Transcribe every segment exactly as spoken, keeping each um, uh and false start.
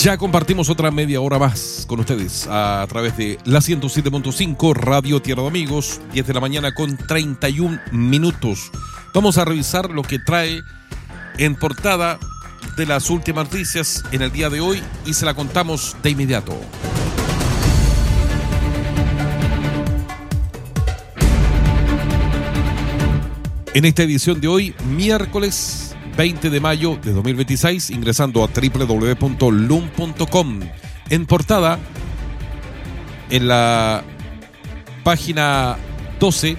Ya compartimos otra media hora más con ustedes a través de la ciento siete punto cinco Radio Tierra de Amigos, diez de la mañana con treinta y un minutos. Vamos a revisar lo que trae en portada de las últimas noticias en el día de hoy y se la contamos de inmediato. En esta edición de hoy, miércoles veinte de mayo de dos mil veintiséis, ingresando a doble u doble u doble u punto lum punto com. En portada, en la página doce,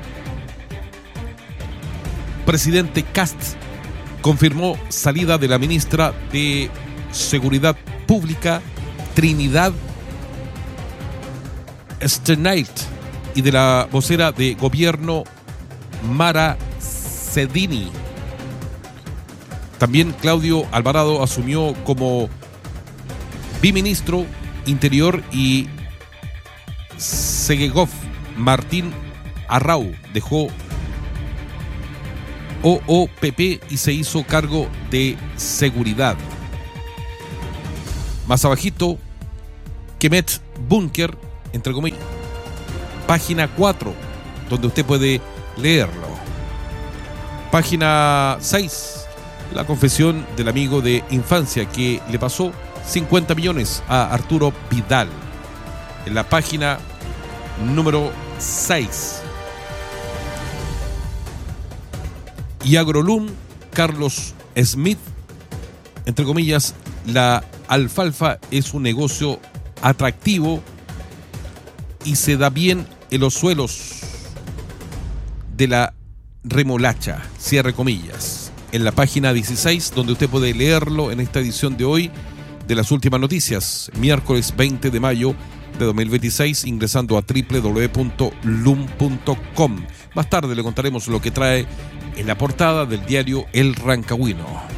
presidente Kast confirmó salida de la ministra de Seguridad Pública, Trinidad Steinert, y de la vocera de gobierno, Mara Cedini. También Claudio Alvarado asumió como viceministro Interior y Segegov Martín Arrau dejó O O P P y se hizo cargo de seguridad. Más abajito, Kemet Bunker, entre comillas, página cuatro, donde usted puede leerlo. Página seis, la confesión del amigo de infancia que le pasó cincuenta millones a Arturo Vidal. En la página número seis. Y Agrolum, Carlos Smith, entre comillas, la alfalfa es un negocio atractivo y se da bien en los suelos de la remolacha, cierre comillas. En la página dieciséis, donde usted puede leerlo en esta edición de hoy de las últimas noticias, miércoles veinte de mayo de dos mil veintiséis, ingresando a doble u doble u doble u punto lum punto com. Más tarde le contaremos lo que trae en la portada del diario El Rancagüino.